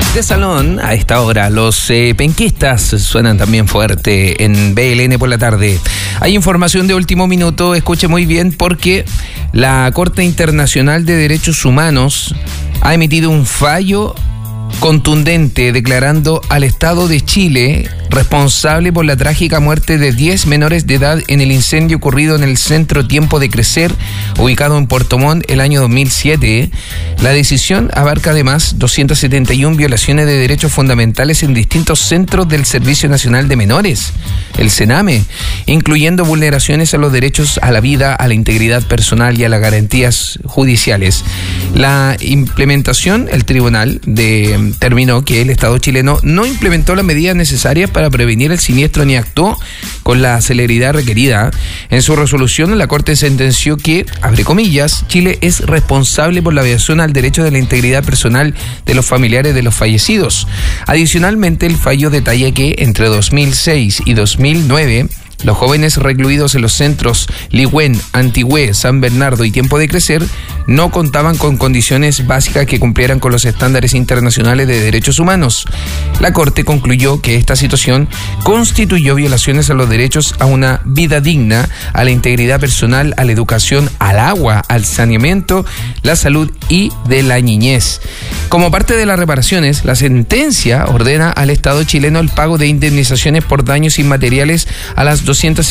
de salón a esta hora. Los penquistas suenan también fuerte en BLN por la tarde. Hay información de último minuto, escuche muy bien, porque la Corte Internacional de Derechos Humanos ha emitido un fallo contundente declarando al Estado de Chile responsable por la trágica muerte de 10 menores de edad en el incendio ocurrido en el Centro Tiempo de Crecer, ubicado en Puerto Montt el año 2007. La decisión abarca además 271 violaciones de derechos fundamentales en distintos centros del Servicio Nacional de Menores, el CENAME, incluyendo vulneraciones a los derechos a la vida, a la integridad personal y a las garantías judiciales. La implementación, el tribunal determinó que el Estado chileno no implementó las medidas necesarias para prevenir el siniestro ni actuó con la celeridad requerida. En su resolución, la Corte sentenció que, abre comillas, Chile es responsable por la violación al derecho de la integridad personal de los familiares de los fallecidos. Adicionalmente, el fallo detalla que entre 2006 y 2009, los jóvenes recluidos en los centros Ligüen, Antigüe, San Bernardo y Tiempo de Crecer no contaban con condiciones básicas que cumplieran con los estándares internacionales de derechos humanos. La Corte concluyó que esta situación constituyó violaciones a los derechos a una vida digna, a la integridad personal, a la educación, al agua, al saneamiento, la salud y de la niñez. Como parte de las reparaciones, la sentencia ordena al Estado chileno el pago de indemnizaciones por daños inmateriales a las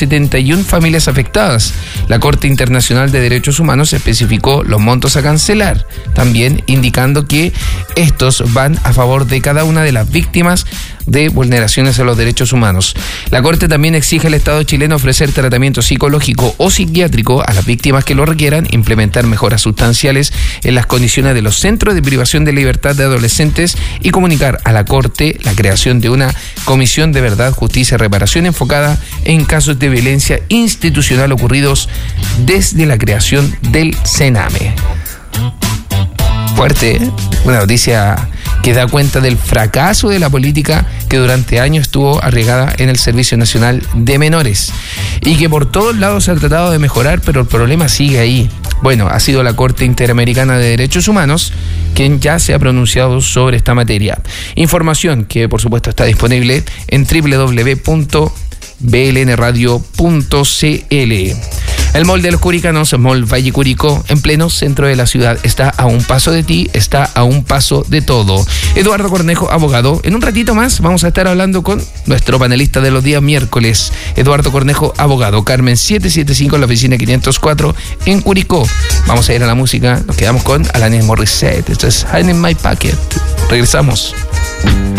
271 familias afectadas. La Corte Internacional de Derechos Humanos especificó los montos a cancelar, también indicando que estos van a favor de cada una de las víctimas de vulneraciones a los derechos humanos. La Corte también exige al Estado chileno ofrecer tratamiento psicológico o psiquiátrico a las víctimas que lo requieran, implementar mejoras sustanciales en las condiciones de los centros de privación de libertad de adolescentes y comunicar a la Corte la creación de una comisión de verdad, justicia y reparación enfocada en casos de violencia institucional ocurridos desde la creación del CENAME. Fuerte, ¿eh? Una noticia que da cuenta del fracaso de la política que durante años estuvo arraigada en el Servicio Nacional de Menores y que por todos lados se ha tratado de mejorar, pero el problema sigue ahí. Bueno, ha sido la Corte Interamericana de Derechos Humanos quien ya se ha pronunciado sobre esta materia. Información que por supuesto está disponible en www.blnradio.cl. El mall de los Curicanos, Mall Valle Curicó, en pleno centro de la ciudad, está a un paso de ti, está a un paso de todo. Eduardo Cornejo, abogado. En un ratito más vamos a estar hablando con nuestro panelista de los días miércoles, Eduardo Cornejo, abogado. Carmen 775 en la oficina 504 en Curicó. Vamos a ir a la música, nos quedamos con Alanis Morissette. Esto es Hide in My Pocket. Regresamos.